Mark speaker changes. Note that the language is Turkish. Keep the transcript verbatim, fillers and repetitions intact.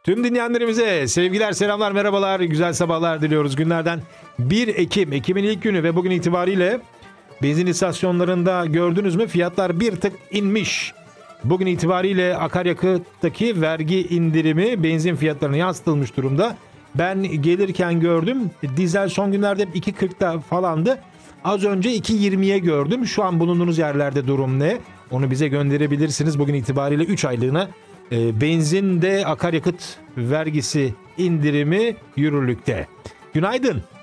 Speaker 1: Tüm dinleyenlerimize sevgiler, selamlar, merhabalar, güzel sabahlar diliyoruz. Günlerden bir Ekim, Ekim'in ilk günü ve bugün itibariyle benzin istasyonlarında gördünüz mü fiyatlar bir tık inmiş. Bugün itibariyle akaryakıttaki vergi indirimi benzin fiyatlarına yansıtılmış durumda. Ben gelirken gördüm, dizel son günlerde iki kırkta falandı. Az önce iki yirmiye gördüm. Şu an bulunduğunuz yerlerde durum ne? Onu bize gönderebilirsiniz. Bugün itibariyle üç aylığına e, benzinde akaryakıt vergisi indirimi yürürlükte. Günaydın.